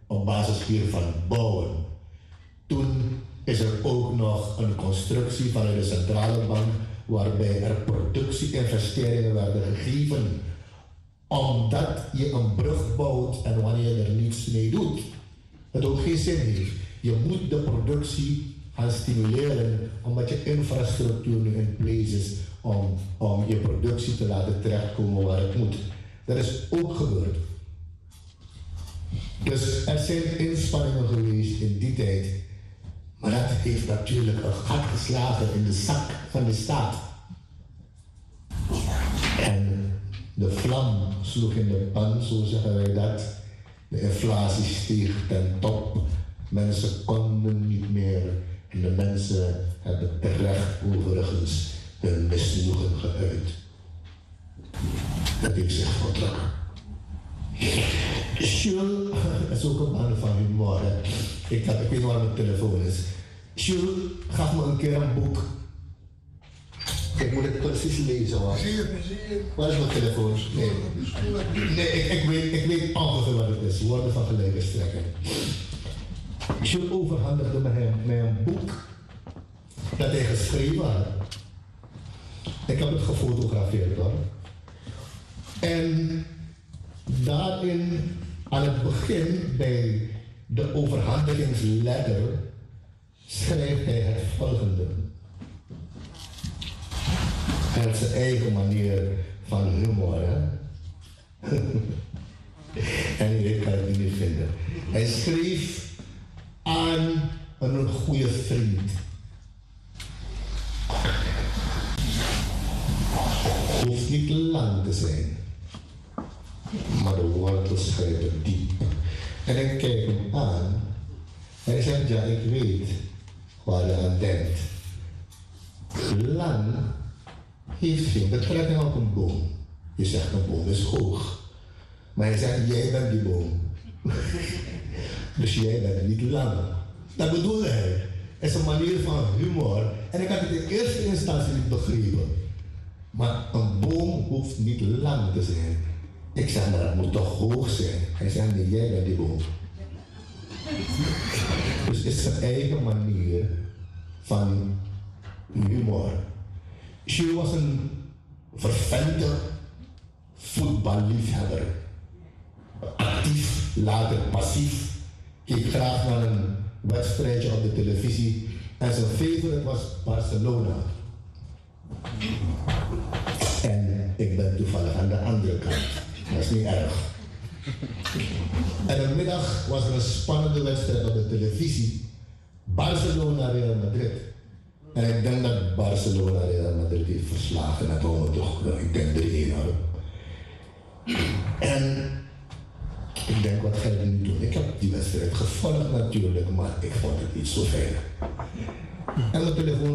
op basis hiervan bouwen. Toen is er ook nog een constructie vanuit de centrale bank waarbij er productie-investeringen werden gegeven omdat je een brug bouwt en wanneer je er niets mee doet, het ook geen zin heeft. Je moet de productie gaan stimuleren omdat je infrastructuur nu in place is om je productie te laten terechtkomen waar het moet. Dat is ook gebeurd. Dus er zijn inspanningen geweest in die tijd, maar dat heeft natuurlijk een gat geslagen in de zak van de staat. En de vlam sloeg in de pan, zo zeggen wij dat. De inflatie steeg ten top. Mensen konden niet meer en de mensen hebben terecht overigens hun misnoegen geuit. Dat heeft zich voltrokken. Jules, dat is ook een man van humor. Ik weet niet waar mijn telefoon is. Jules gaf me een keer een boek. Ik moet het precies lezen hoor. Zie je. Waar is mijn telefoon? Nee, ik weet ongeveer wat het is. Woorden van gelijke strekken. Jules overhandigde mij een boek dat hij geschreven had. Ik heb het gefotografeerd hoor. En daarin, aan het begin bij de overhandigingsletter, schrijft hij het volgende. Hij heeft zijn eigen manier van humor, hè? En ik kan het niet meer vinden. Hij schreef aan een goede vriend. Hoeft niet lang te zijn, maar de wortels grijpen diep. En ik kijk hem aan. Hij zegt, ja, ik weet waar je aan denkt. Lang heeft geen betrekking op een boom. Je zegt, een boom is hoog. Maar hij zegt, jij bent die boom. Dus jij bent niet lang. Dat bedoelde hij. Het is een manier van humor. En ik had het in eerste instantie niet begrepen. Maar een boom hoeft niet lang te zijn. Ik zeg, maar dat moet toch hoog zijn? Hij zegt, nee, jij bent die boom. Dus het is zijn eigen manier van humor. Jules was een vervente voetballiefhebber. Actief, later passief. Keek graag naar een wedstrijdje op de televisie. En zijn favorite was Barcelona. En ik ben toevallig aan de andere kant. Dat is niet erg. En een middag was er een spannende wedstrijd op de televisie. Barcelona-Real Madrid. En ik denk dat Barcelona-Real Madrid heeft verslagen. Dat houden we toch, ik denk 3-1 hoor. En ik denk, wat ga ik nu doen? Ik heb die wedstrijd gevolgd natuurlijk, maar ik vond het niet zo fijn. En mijn telefoon